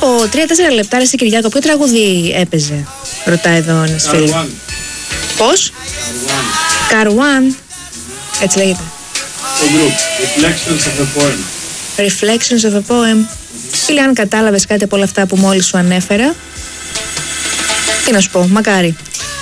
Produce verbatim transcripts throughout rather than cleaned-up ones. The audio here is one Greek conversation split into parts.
από τρία τέσσερα λεπτά, ρε Κυριάκο, ποιο τραγούδι έπαιζε? Ρωτάει εδώ ένας φίλος. Πώς? Καρουάν. Έτσι λέγεται. Το group. Reflections of a poem. Reflections of a poem. Φίλε, αν κατάλαβες κάτι από όλα αυτά που μόλις σου ανέφερα, τι να σου πω, μακάρι.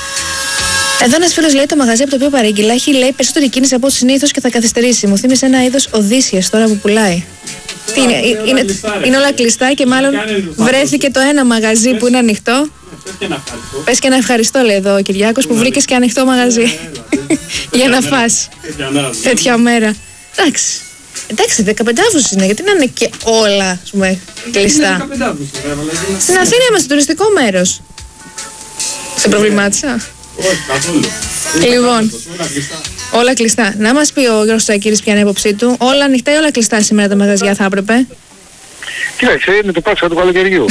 Εδώ ένας φίλος λέει: το μαγαζί από το οποίο παρήγγειλα έχει, λέει, περισσότερη κίνηση από ό,τι συνήθως και θα καθυστερήσει. Μου θύμισε ένα είδος Οδύσσιας τώρα που πουλάει. Τι είναι, είναι, είναι, είναι όλα κλειστά και μάλλον βρέθηκε το ένα μαγαζί που είναι ανοιχτό. Πες και να ευχαριστώ, λέει εδώ ο Κυριάκος, που βρήκες και ανοιχτό μαγαζί για να φας τέτοια μέρα. Εντάξει. Εντάξει, δεκαπέντε Αυγούστου είναι, γιατί να είναι και όλα, ας πούμε, κλειστά. Στην Αθήνα είμαστε τουριστικό μέρος. Σε προβλημάτισα? Όχι, καθόλου. Λοιπόν, όλα κλειστά. Να μας πει ο Γιώργος Τσακύρης ποια είναι η άποψή του. Όλα ανοιχτά ή όλα κλειστά σήμερα τα μαγαζιά θα έπρεπε? Κοίταξε, είναι το Πάσχα του καλοκαιριού.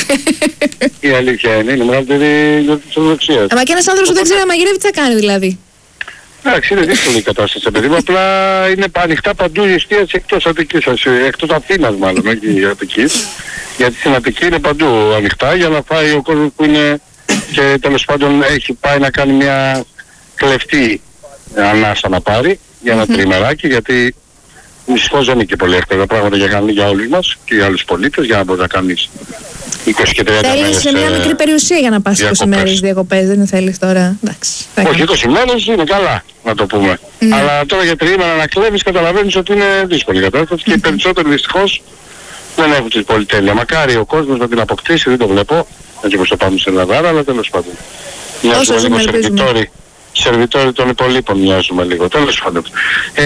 Η αλήθεια είναι, είναι μεγαλύτερη γιορτή της Ορθοδοξίας. Αλλά και ένας άνθρωπος που δεν ξέρει να μαγειρεύει, τι θα κάνει δηλαδή? Εντάξει, είναι δύσκολη η κατάσταση, παιδί μου. Απλά είναι ανοιχτά παντού η εστίαση εκτός Αττικής, εκτός Αθήνας μάλλον, όχι Αττικής. Γιατί στην Αττική είναι παντού ανοιχτά για να φάει ο κόσμος που είναι και τέλος πάντων έχει πάει να κάνει μια κλεφτή ανάσα να πάρει για ένα mm-hmm. τριμεράκι, γιατί δυστυχώς δεν είναι και πολύ εύκολα πράγματα για, για όλους μας και για άλλους πολίτες, για να μπορείς να κάνεις είκοσι και τριάντα μέρες. Θέλεις σε μια μικρή περιουσία για να πας είκοσι μέρες διακοπές, δεν θέλεις τώρα? Εντάξει. Όχι, είκοσι μέρες είναι καλά, να το πούμε. Mm. Αλλά τώρα για τριήμερα να κλέβεις καταλαβαίνεις ότι είναι δύσκολη η κατάσταση mm-hmm. και οι περισσότεροι δυστυχώς δεν έχουν την πολυτέλεια. Μακάρι ο κόσμος να την αποκτήσει, δεν το βλέπω, έτσι όπως το πάμε στην Ελλάδα, αλλά τέλος πάντων. Μοιάζουμε λίγο σερβιτόροι, σερβιτόροι των υπολείπων, μοιάζουμε λίγο, τέλος πάντων. Ε,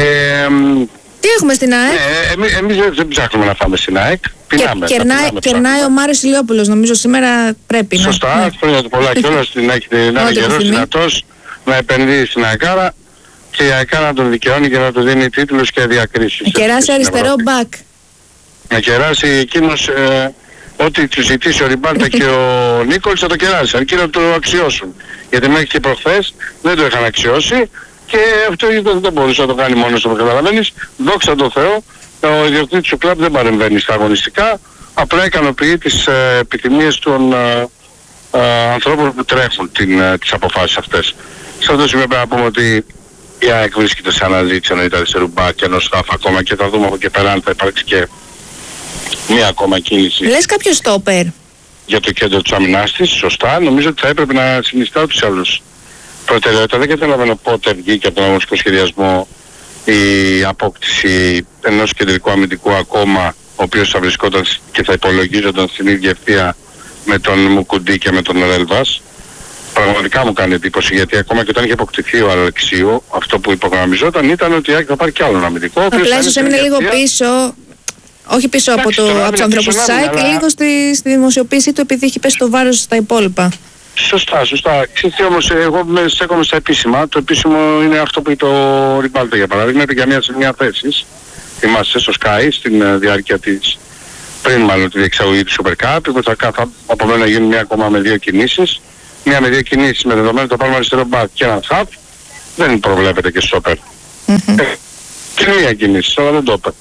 Τι έχουμε στην ΑΕΚ? Ε, εμείς, εμείς δεν ψάχνουμε να φάμε στην ΑΕΚ. Πεινάμε, και, κερνάει, πεινάμε, κερνάει ο Μάριος Ηλιόπουλος, νομίζω σήμερα πρέπει. Σωστά, να... χρόνια του πολλά και όλα στην ΑΕΚ, να είναι γερός, δυνατός, να επενδύει στην ΑΕΚΑΡΑ και η ΑΕΚΑΡΑ να τον δικαιώνει και να του δίνει τίτλους και διακρίσεις. Να κεράσει αριστερό μπακ. Να κεράσει εκείνος ε, ό,τι του ζητήσει ο Ριμπάλτα και ο Νίκολς θα το κεράσει, αρκεί να το αξιώσουν. Γιατί μέχρι και προχθές δεν το είχαν αξιώσει και αυτό δεν μπορούσε να το κάνει μόνος του, καταλαβαίνεις. Δόξα τω Θεώ, ο ιδιοκτήτης του κλαμπ δεν παρεμβαίνει στα αγωνιστικά, απλά ικανοποιεί τις ε, επιθυμίες των ε, ε, ανθρώπων που τρέχουν την, ε, τις αποφάσεις αυτές. Σε αυτό το σημείο πρέπει να πούμε ότι η ΑΕΚ βρίσκεται σε αναζήτηση εννοείται αριστερού μπακ και ενός στάφ ακόμα και θα δούμε από εκεί πέρα αν θα υπάρξει και μία ακόμα κίνηση. Λες κάποιο στόπερ για το κέντρο της αμυνάς της, σωστά. Νομίζω ότι θα έπρεπε να συνιστά τους άλλους προτεραιότητα. Δεν καταλαβαίνω πότε βγήκε από τον αγωνιστικό σχεδιασμό η απόκτηση ενός κεντρικού αμυντικού ακόμα, ο οποίος θα βρισκόταν και θα υπολογίζονταν στην ίδια ευθεία με τον Μουκουντή και με τον Ρέλβας. Πραγματικά μου κάνει εντύπωση, γιατί ακόμα και όταν είχε αποκτηθεί ο Αλεξίου, αυτό που υπογραμμιζόταν ήταν ότι θα πάρει κι άλλον αμυντικό. Απλά ίσως έμεινε λίγο πίσω, όχι πίσω από, το, από τους ανθρώπους της ΑΕΚ, αλλά... λίγο στη, στη δημοσιοποίησή του, επειδή έχει πέσει το βάρος στα υπόλοιπα. Σωστά, σωστά. Ξέρετε όμως, εγώ με στέκομαι στα επίσημα. Το επίσημο είναι αυτό που είπε ο Ριμπάλτα για παράδειγμα, για μια, σε μια θέση. Θυμάστε στο Sky, στην διάρκεια της, πριν μάλλον τη διεξαγωγή του Super Cup, που θα κάθα από μένα να γίνουν μια ακόμα με δύο κινήσεις. Μια με δύο κινήσεις με δεδομένο το πάρουμε αριστερό μπακ και ένα χαπ. Δεν προβλέπεται και στόπερ. Mm-hmm. Και μια κινήση, αλλά δεν το είπε.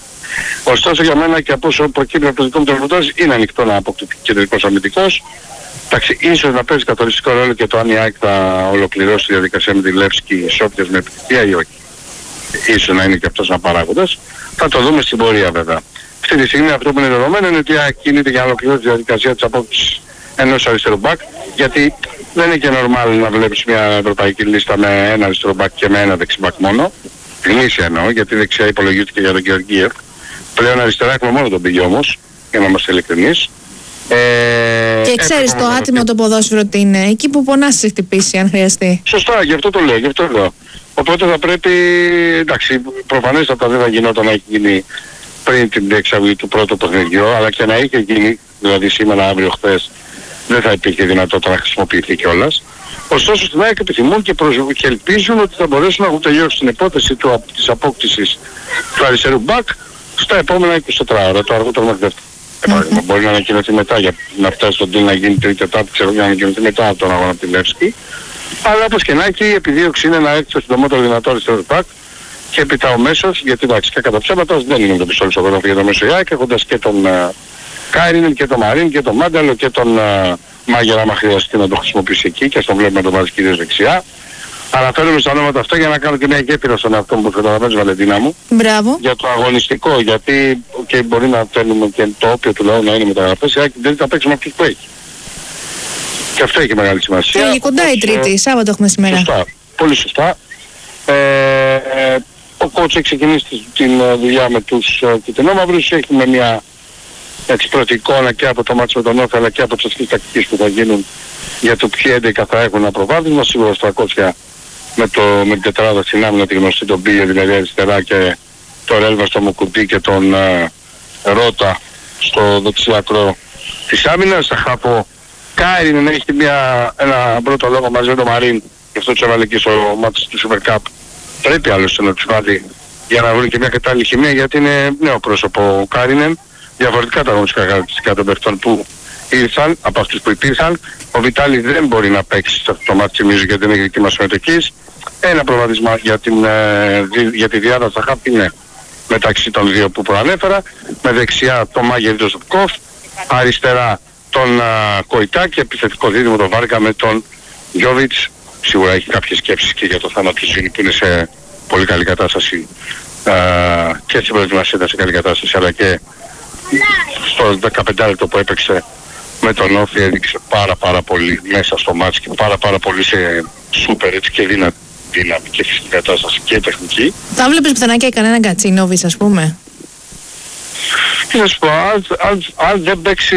Ωστόσο για μένα και από όσο προκύπτει από το δικό μου το ρεπορτάζ είναι ανοιχτό να αποκτηθεί κεντρικός αμυντικός. Εντάξει, ίσως να παίζει καθοριστικό ρόλο και το αν η ΑΕΚ θα ολοκληρώσει τη διαδικασία με τη Λεύσκη Σόπιας με επιτυχία ή όχι. Ίσως να είναι και αυτός ένα παράγοντας. Θα το δούμε στην πορεία βέβαια. Αυτή τη στιγμή αυτό που είναι δεδομένο είναι ότι η ΑΕΚ κινείται για να ολοκληρώσει τη διαδικασία της απόκτησης ενός αριστερού μπακ, γιατί δεν είναι και normal να βλέπεις μια ευρωπαϊκή λίστα με ένα αριστερό μπακ και με ένα δεξιμπακ μόνο. Γνήσια εννοώ, γιατί δεξιά υπολογίζεται και για τον Γεωργίευ. Πλέον αριστερά έχουμε μόνο τον Πηγή όμως, για να είμαστε ειλικρινείς. Ε, και ξέρεις το άτιμο το ποδόσφαιρο τι είναι, εκεί που πονάς σε χτυπήσει αν χρειαστεί. Σωστά, γι' αυτό το λέω, γι' αυτό το λέω. Οπότε θα πρέπει, εντάξει, προφανέστατα δεν θα γινόταν να έχει γίνει πριν την διεξαγωγή του πρώτου παιχνιδιού, αλλά και να είχε γίνει, δηλαδή σήμερα, αύριο, χθες, δεν θα υπήρχε δυνατότητα να χρησιμοποιηθεί κιόλας. Ωστόσο στην ΑΕΚ επιθυμούν και, προσ... και ελπίζουν ότι θα μπορέσουν να έχουν τελειώσει την υπόθεση του, της απόκτησης του αριστερού μπακ στα επόμενα είκοσι τέσσερις ώρα, το αργότερο μέχρι δεύτερο. Mm-hmm. Μπορεί να ανακοινωθεί μετά για να φτάσει στον deal να γίνει τρίτη τετάρτη, ξέρω, για να ανακοινωθεί μετά από τον αγώνα από τη Λεύσκη. Αλλά όπως και να έχει, η επιδίωξη είναι να έρθει στο συντομότερο δυνατό αριστερό μπακ και έπειτα ο μέσος, γιατί εντάξει και κατά ψέματα δεν είναι το πιστόλι στο γράφο για το μέσο η ΑΕΚ, έχοντας και τον, Κάιρινεν και τον Μαρίν και τον Μάνταλο και τον uh, Μάγερα, άμα χρειαστεί να το χρησιμοποιήσει εκεί, και στον βλέπουμε τον βάζει κυρίως δεξιά. Αναφέρομαι στα ονόματα αυτά για να κάνω και μια γέφυρα στον εαυτό μου που καταλαβαίνεις, Βαλεντίνα μου. Μπράβο. Για το αγωνιστικό, γιατί okay, μπορεί να θέλουμε και το όπιο του λαού να είναι μεταγραφές, αλλά δεν θα παίξουμε αυτούς που έχει. Και αυτό έχει μεγάλη σημασία. Και κοντά η Τρίτη, Σάββατο έχουμε σήμερα. Σωστά, πολύ σωστά. Ε, ε, ο κόουτς έχει ξεκινήσει την δουλειά με τους κυτρινόμαυρους, έχουμε μια έτσι, πρώτη εικόνα και από το μάτσο με τον Όφη, αλλά και από τις ασκήσεις τακτικής που θα γίνουν για το ποιοι έντεκα θα έχουν ένα προβάδισμα. Σίγουρα στα κότσια με, το, με την τετράδα στην άμυνα, τη γνωστή τον Πίγε, δηλαδή αριστερά, και το Ρέλβα στο Μουκουτί και τον ε, Ρότα στο δεξιάκρο της άμυνας. Θα χάπω Κάιριν να έχει μια, ένα πρώτο λόγο μαζί με τον Μαρίν, γι' αυτό τους έβαλε εκεί στο μάτι του Super Cup. Πρέπει άλλωστε να τους βάλει για να βρουν και μια κατάλληλη χημεία, γιατί είναι νέο πρόσωπο ο Κάιρινεν, διαφορετικά τα αγωνιστικά χαρακτηριστικά των παιχτών που ήρθαν από αυτούς που υπήρχαν. Ο Βιτάλης δεν μπορεί να παίξει σε αυτό το μάτι, θυμίζω, γιατί δεν έχει δική μας συμμετοχής. Ένα προβάδισμα για, την, ε, για τη διάδα στα χάπ είναι μεταξύ των δύο που προανέφερα, με δεξιά τον Μάγερ Τζοσοπκόφ, αριστερά τον uh, Κοϊτά, και επιθετικό δίδυμο τον Βάρκα με τον Γιώβιτς. Σίγουρα έχει κάποιες σκέψεις και για το θέμα του Ζήνη που είναι σε πολύ καλή κατάσταση, uh, και στην προετοιμασία ήταν σε καλή κατάσταση, αλλά και στο δεκαπέντε λεπτό που έπαιξε με τον Όφη έδειξε πάρα πάρα πολύ μέσα στο μάτς και πάρα πάρα πολύ σε σούπερ έτσι και δύναμη, δύναμη και φυσική κατάσταση και τεχνική. Θα βλέπεις πιθανά και κανένα Κατσίνοβιτς, ας πούμε? Τι να σου πω, αν, αν, αν δεν παίξει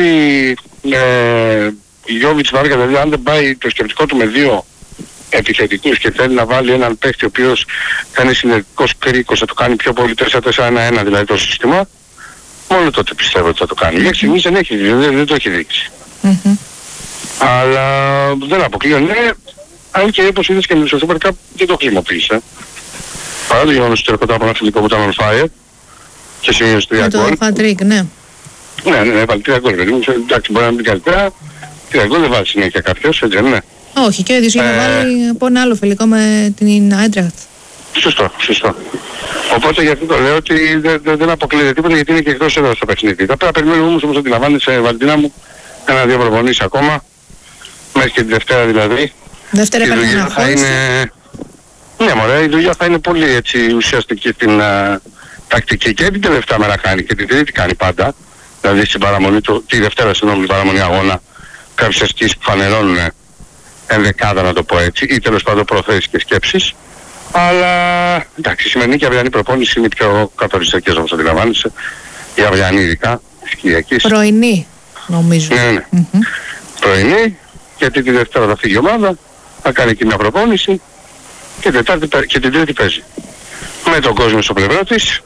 ε, Γιώβιτς Βάργα, δηλαδή αν δεν πάει το σκεπτικό του με δύο επιθετικούς και θέλει να βάλει έναν παίχτη ο οποίος θα είναι συνεργικός κρίκος, θα το κάνει πιο πολύ τέσσερα τέσσερα ένα ένα δηλαδή το σύστημα, μόνο τότε πιστεύω ότι θα το κάνει. Μέχρι στιγμής δεν, έχει, δεν, δεν το έχει δείξει. Mm-hmm. Αλλά δεν αποκλείω, ναι, αν και όπως είδες και με το Super Cup δεν το χρησιμοποίησε. Παρά το γεγονός ότι έρχονταν από ένα φιλικό που ήταν on fire και σημείωσε τρία γκολ. Με το Φαντρίκ, ναι. Ναι, ναι, έβαλε τρία γκολ, παιδί μου. Εντάξει, μπορεί να μην καλύτερα. Τρία γκολ δεν βάζει συνέχεια κάποιος, έτσι δεν είναι? Όχι, και ο ίδιος είχε Ε, βάλει από ένα άλλο φιλικό με την Άιντραχτ. Σωστό, σωστό. Οπότε γι' αυτό το λέω ότι δεν, δεν, δεν αποκλείεται τίποτα, γιατί είναι και εκτός εδώ στο παιχνίδι. Θα πρέπει να περιμένουμε όμως, όπως αντιλαμβάνεσαι, Βαλτίνα μου, ένα-δύο προπονήσεις ακόμα, μέχρι και τη Δευτέρα δηλαδή. Δευτέρα Η υπάρχει δουλειά ένα θα χώρο. είναι... Ναι μωρέ, η δουλειά θα είναι πολύ έτσι ουσιαστική στην uh, τακτική, και την τελευταία μέρα κάνει και την τρίτη κάνει πάντα. Δηλαδή στην παραμονή του, τη Δευτέρα συγγνώμη, την παραμονή αγώνα, κάποιες ασκήσεις που φανερώνουν ενδεκάδα, να το πω έτσι, ή τέλος πάντων προθέσεις και σκέψεις. Αλλά εντάξει, η σημερινή και η αυριανή προπόνηση είναι πιο καθοριστικές, όπως αντιλαμβάνεσαι. Η αυριανή ειδικά, της Κυριακής. Πρωινή, νομίζω. Ναι, ναι. Mm-hmm. Πρωινή, γιατί τη Δευτέρα θα φύγει η ομάδα, θα κάνει και μια προπόνηση και, τετάρτη, και την Τρίτη παίζει. Με τον κόσμο στο πλευρό της,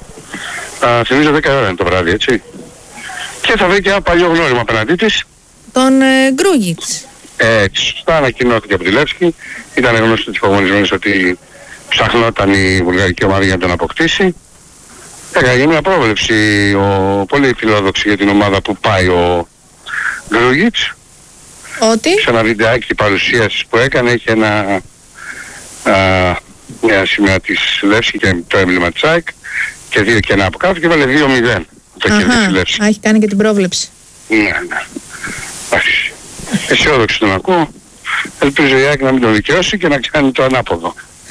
α, θυμίζω δέκα ώρα είναι το βράδυ, έτσι. Και θα βρει και ένα παλιό γνώριμα απέναντί της. Τον ε, Γκρούγιτς. Έτσι, σωστά ανακοινώθηκε από τη Λεύσκη. Ήταν γνωστό της προπονησμένης ότι ψαχνόταν η βουλγαρική ομάδα για να τον αποκτήσει. Έκανε μια πρόβλεψη ο, πολύ φιλόδοξη για την ομάδα που πάει ο Γκρούγιτς. Ότι? Σε ένα βιντεάκι παρουσίασης που έκανε, είχε ένα, α, μια σημαία της Λεύσκη και το έμβλημα της ΑΕΚ και δύο και ένα από κάτω και βάλε δύο μηδέν. Το κέρδισε η Λεύσκη. Αχα, έχει κάνει και την πρόβλεψη. Ναι, ναι. Εντάξει. Αισιόδοξη τον ακούω. Ελπίζω η ΑΕΚ να μην τον δικαιώσει και να κάνει το ανάποδο.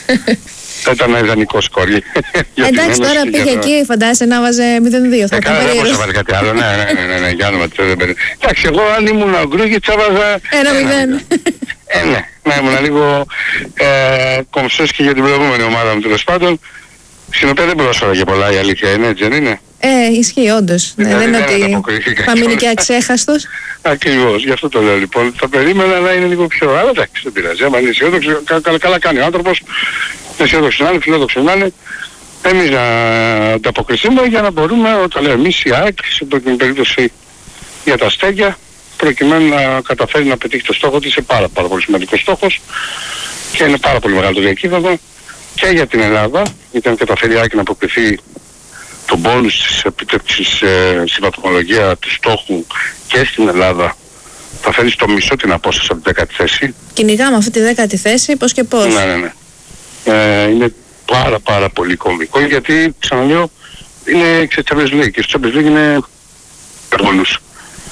Θα ήταν ένα ιδανικό σκόρι. Εντάξει, τώρα πήγε εκεί, φαντάζεσαι να βάζε μηδέν δύο. Θα ε, ήταν καλά, δεν περίεργο. μπορούσα να βάλει κάτι άλλο. Ναι, ναι, ναι, ναι, ναι, για όνομα του Θεού δεν περί. Εντάξει, εγώ αν ήμουν ο Γκρούγιτς θα βάζα... Ένα μηδέν. Ε, ναι, να ήμουν λίγο ε, κομψός και για την προηγούμενη ομάδα μου τέλος πάντων. Στην οποία δεν πρόσφερα και πολλά, η αλήθεια είναι, έτσι δεν είναι? Ε, ισχύει όντως. Ναι, Δηλαδή, δεν είναι δεν ότι ανταποκριθήκα θα μείνει και κιόλας. αξέχαστος. Ακριβώς, γι' αυτό το λέω λοιπόν. Θα περίμενα να είναι λίγο πιο... Αλλά εντάξει, δεν πειράζει. Άμα είναι αισιόδοξο, κα, κα, καλά κάνει ο άνθρωπος. Αισιόδοξο να είναι, φιλόδοξο να είναι. Εμείς να ανταποκριθούμε για να μπορούμε, όταν λέω εμείς η ΑΕΚ, σε την περίπτωση για τα αστέρια, προκειμένου να καταφέρει να πετύχει το στόχο της. Είναι πάρα, πάρα πολύ σημαντικός στόχος και είναι πάρα πολύ μεγάλο το διακύβευμα και για την Ελλάδα, γιατί αν καταφέρει η ΑΕΚ να αποκριθεί τον πόνους της επίτευξης ε, στην βαθμολογία του στόχου και στην Ελλάδα, θα φέρει στο μισό την απόσταση από την δέκατη θέση. Κυνηγάμε αυτή τη δέκατη θέση, πώς και πώς. Ναι, ναι, ναι. Ε, είναι πάρα πάρα πολύ κομβικό, γιατί ξαναλέω είναι Champions League και στο Champions League είναι πόνους.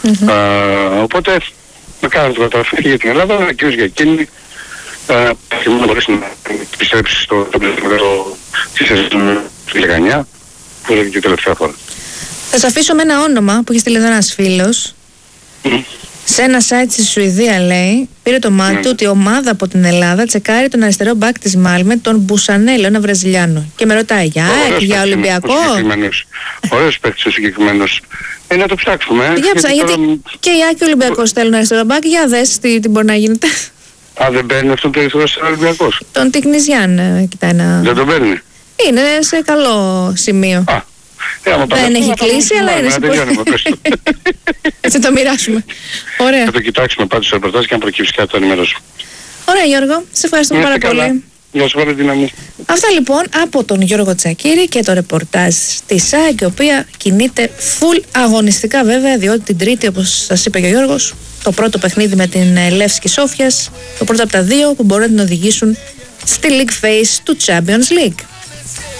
Mm-hmm. Ε, οπότε με κάνουν το καταφέρει για την Ελλάδα, αλλά κυρίως για εκείνη. Ε, και μόνο μπορείς να επιστρέψεις στο πλαίσιο της σεζόν του Λεγανιά, που έλεγε και τελευταία φορά. Θα σας αφήσω με ένα όνομα που έχει στείλει εδώ ένας φίλος. Mm. Σε ένα site στη Σουηδία, λέει, πήρε το μάτι του Mm. ότι η ομάδα από την Ελλάδα τσεκάρει τον αριστερό μπακ της Μάλμε, τον Μπουσανέλο, ένα Βραζιλιάνο. Και με ρωτάει, για ΑΕΚ, για Ολυμπιακό. Ωραίος παίκτης ο συγκεκριμένος. Ε, να το ψάξουμε. Ε, Για ψά, γιατί, γιατί και η ΑΕΚ και ο Ολυμπιακός στέλνουν αριστερό μπακ. Για δες τι, τι μπορεί να γίνεται. Α, δεν παίρνει αυτόν τον αριστερό στον Ολυμπιακός. Τον Τικνιζιάν, ε, κοιτάει να... Δεν τον παίρνει. Είναι σε καλό σημείο. Α, ε, άμα δεν έχει κλείσει, αλλά είναι σε πολύ... Έτσι το μοιράσουμε. Ωραία. Θα το κοιτάξουμε πάντως στο ρεπορτάζ και αν προκύψει κάτι το ενημερώσουμε. Ωραία, Γιώργο. Σε ευχαριστούμε πάρα πολύ. Γεια σου, Βαλεντίνα μου. Αυτά λοιπόν από τον Γιώργο Τσακίρη και το ρεπορτάζ της ΑΕΚ, η οποία κινείται full αγωνιστικά βέβαια, διότι την Τρίτη, όπως σας είπε και ο Γιώργος, το πρώτο παιχνίδι με την Λεύσκη Σόφιας, το πρώτο από τα δύο που μπορούν να την οδηγήσουν στη League Phase του Champions League.